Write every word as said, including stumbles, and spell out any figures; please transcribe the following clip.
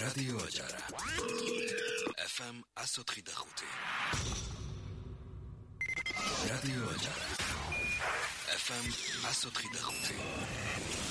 რადიო აჭარა ეფ ემ one oh three point five რადიო აჭარა ეფ ემ one oh three point five